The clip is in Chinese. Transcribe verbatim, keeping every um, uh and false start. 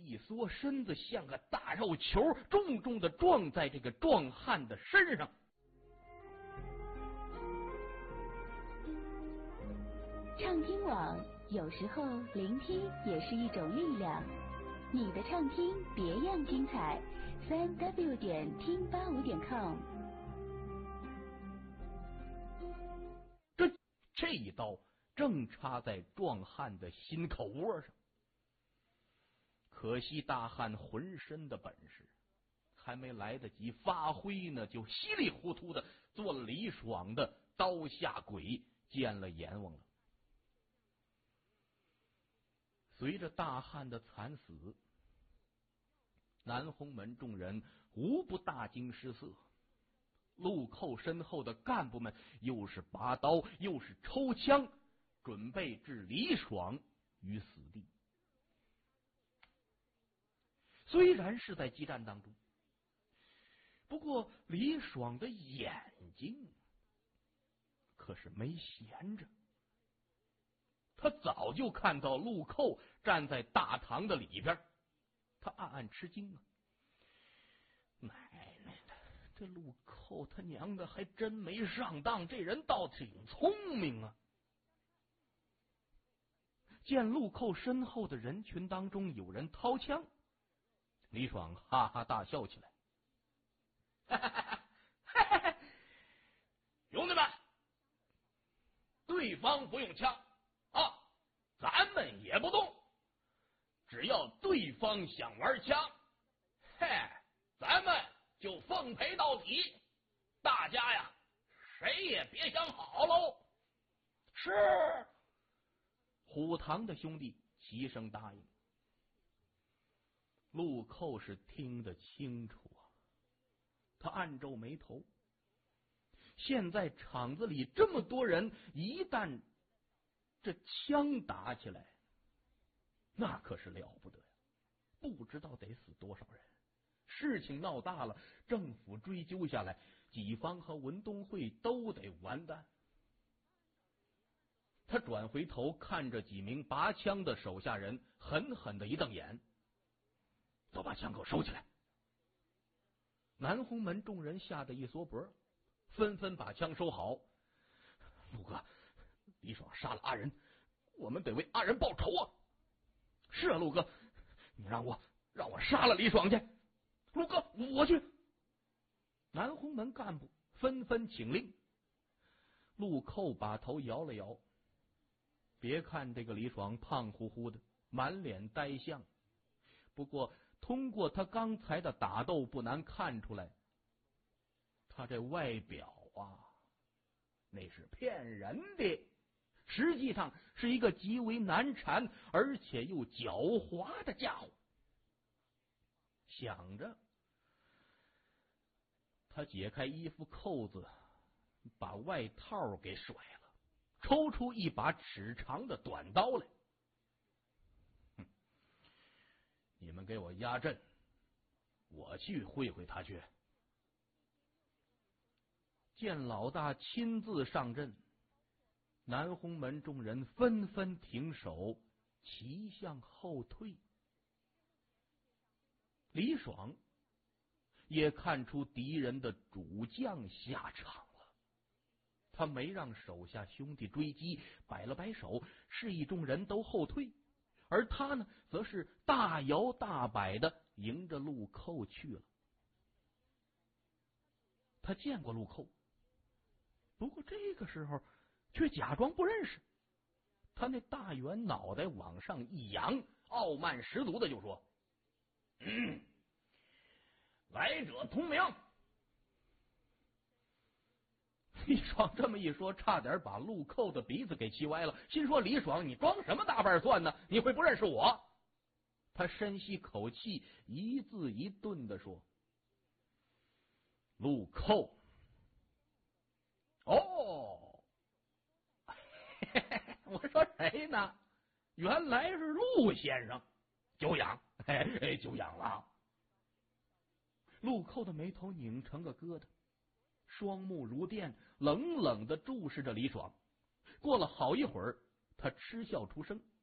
一缩，身子像个大肉球，重重的撞在这个壮汉的身上。 畅听网，有时候聆听也是一种力量。你的畅听别样精彩，三 w 点听八五点 com。 这这一刀正插在壮汉的心口窝上。可惜大汉浑身的本事还没来得及发挥呢，就稀里糊涂的做了李爽的刀下鬼，见了阎王了。随着大汉的惨死，南红门众人无不大惊失色。陆寇身后的干部们又是拔刀又是抽枪，准备置李爽于死地。虽然是在激战当中，不过李爽的眼睛可是没闲着。他早就看到陆寇站在大堂的里边，他暗暗吃惊啊！奶奶的，这陆寇他娘的还真没上当，这人倒挺聪明啊！见陆寇身后的人群当中有人掏枪，李爽哈哈大笑起来。兄弟们，对方不用枪啊，咱们也不动，只要对方想玩枪，嘿，咱们就奉陪到底，大家呀谁也别想好喽。是，虎堂的兄弟齐声答应。陆寇是听得清楚啊，他暗皱眉头。现在场子里这么多人，一旦这枪打起来，那可是了不得呀！不知道得死多少人。事情闹大了，政府追究下来，己方和文东会都得完蛋。他转回头看着几名拔枪的手下人，狠狠的一瞪眼：“都把枪给我收起来！”南红门众人吓得一缩脖，纷纷把枪收好。陆哥，李爽杀了阿仁，我们得为阿仁报仇啊！是啊，陆哥，你让我让我杀了李爽去。陆哥，我去。南红门干部纷纷请令。陆寇把头摇了摇，别看这个李爽胖乎乎的，满脸呆相，不过通过他刚才的打斗，不难看出来，他这外表啊，那是骗人的，实际上是一个极为难缠而且又狡猾的家伙。想着，他解开衣服扣子，把外套给甩了，抽出一把尺长的短刀来。哼，你们给我压阵，我去会会他去。见老大亲自上阵，南红门众人纷纷停手，齐向后退。李爽也看出敌人的主将下场了，他没让手下兄弟追击，摆了摆手，示意众人都后退，而他呢，则是大摇大摆的迎着陆寇去了。他见过陆寇，不过这个时候却假装不认识。他那大圆脑袋往上一扬，傲慢十足的就说：“嗯，来者同名。”李爽这么一说，差点把陆寇的鼻子给气歪了，心说：“李爽，你装什么大瓣蒜呢？你会不认识我？”他深吸口气，一字一顿的说：“陆寇。”哦，我说谁呢？原来是陆先生，久仰，嘿嘿，久仰了。陆寇的眉头拧成个疙瘩，双目如电，冷冷的注视着李爽。过了好一会儿，他嗤笑出声：“